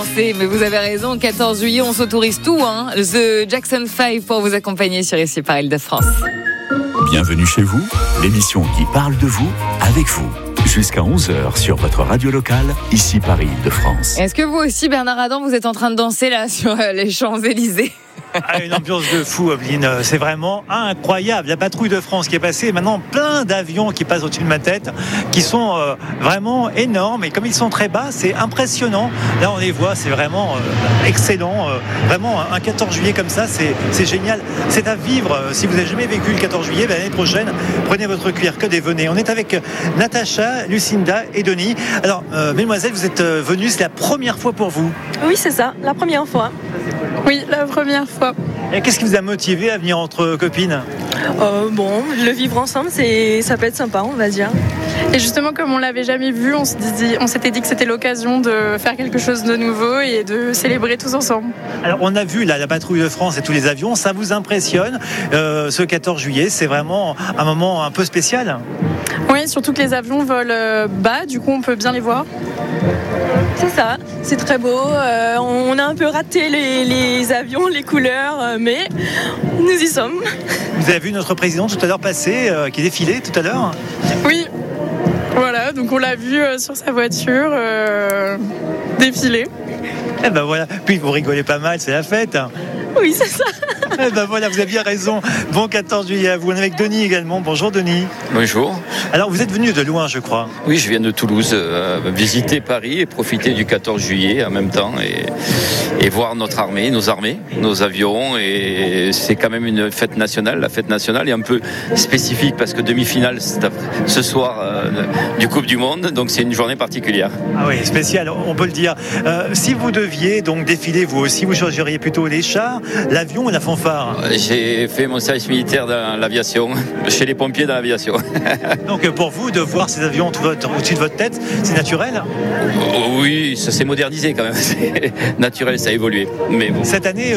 Mais vous avez raison, 14 juillet, on s'autorise tout, hein. The Jackson 5 pour vous accompagner sur Ici par Île-de-France. Bienvenue chez vous, l'émission qui parle de vous, avec vous. Jusqu'à 11h sur votre radio locale, Ici par Île-de-France. Est-ce que vous aussi, Bernard Adam, vous êtes en train de danser là sur les Champs-Élysées ? Une ambiance de fou, Obeline, c'est vraiment incroyable. La patrouille de France qui est passée, maintenant plein d'avions qui passent au-dessus de ma tête, qui sont vraiment énormes, et comme ils sont très bas, c'est impressionnant. Là on les voit, c'est vraiment excellent, vraiment un 14 juillet comme ça, c'est génial. C'est à vivre. Si vous n'avez jamais vécu le 14 juillet, l'année prochaine, prenez votre QR code et venez. On est avec Natacha, Lucinda et Denis. Alors, mesdemoiselles, vous êtes venues, c'est la première fois pour vous? Oui, c'est ça, la première fois. Oui, la première fois. Et qu'est-ce qui vous a motivé à venir entre copines? Le vivre ensemble, ça peut être sympa, on va dire. Et justement, comme on l'avait jamais vu, on s'était dit que c'était l'occasion de faire quelque chose de nouveau et de célébrer tous ensemble. Alors, on a vu la patrouille de France et tous les avions, ça vous impressionne? Ce 14 juillet, c'est vraiment un moment un peu spécial? Oui, surtout que les avions volent bas, du coup on peut bien les voir. C'est ça, c'est très beau. On a un peu raté les avions, les couleurs, mais nous y sommes. Vous avez vu notre président tout à l'heure passer, qui défilait tout à l'heure? Oui, voilà, donc on l'a vu sur sa voiture défiler. Eh ben voilà, puis vous rigolez pas mal, c'est la fête. Oui, c'est ça. Eh ben voilà, vous avez bien raison. Bon 14 juillet à vous. On est avec Denis également. Bonjour Denis. Bonjour. Alors vous êtes venu de loin, je crois. Oui, je viens de Toulouse, visiter Paris et profiter du 14 juillet en même temps et voir notre armée, nos avions. Et c'est quand même une fête nationale. La fête nationale est un peu spécifique parce que demi-finale ce soir du Coupe du Monde. Donc c'est une journée particulière. Ah oui, spécial, on peut le dire. Si vous deviez donc défiler vous aussi, vous choisiriez plutôt les chars, l'avion ou la fanfare? J'ai fait mon service militaire dans l'aviation, chez les pompiers dans l'aviation. Donc pour vous, de voir ces avions au-dessus de votre tête, c'est naturel? Oui, ça s'est modernisé quand même. C'est naturel, ça a évolué. Mais bon. Cette année,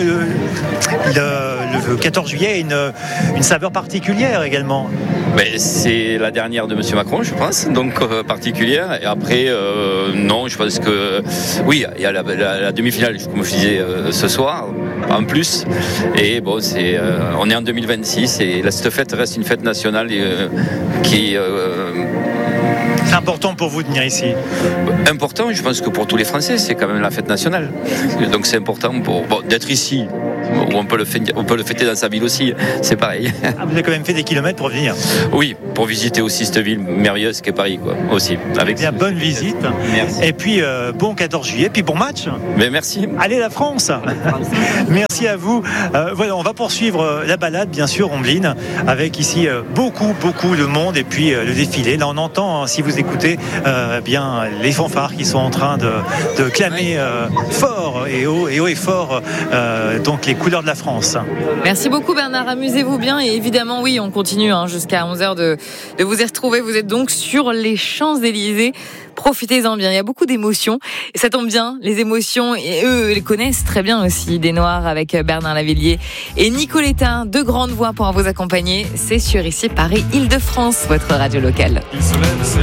le 14 juillet a une saveur particulière également. Mais c'est la dernière de M. Macron, je pense, donc particulière. Et après, non, je pense que oui, il y a la demi-finale, comme je disais, ce soir, en plus. Et bon, on est en 2026 et cette fête reste une fête nationale qui c'est important pour vous de venir ici? Important, je pense que pour tous les Français, c'est quand même la fête nationale. Donc c'est important d'être ici. On peut le fêter dans sa ville aussi, c'est pareil. Ah, vous avez quand même fait des kilomètres pour venir? Oui, pour visiter aussi cette ville merveilleuse qu'est Paris, quoi, aussi. Avec bien, bonne visite. Merci. Et puis bon 14 juillet, puis bon match. Mais merci. Allez la France. Merci à vous. Voilà, on va poursuivre la balade, bien sûr, Ombline, avec ici beaucoup de monde et puis le défilé. Là, on entend, si vous écoutez, bien les fanfares qui sont en train de clamer fort et haut et fort. Donc les couleurs de la France. Merci beaucoup Bernard, amusez-vous bien et évidemment oui, on continue jusqu'à 11h de vous y retrouver. Vous êtes donc sur les Champs-Élysées. Profitez-en bien, il y a beaucoup d'émotions et ça tombe bien, les émotions, et eux les connaissent très bien aussi, des Noirs avec Bernard Lavilliers et Nicoletta, deux grandes voix pour vous accompagner. C'est sur Ici Paris Île-de-France, votre radio locale. Il se lève,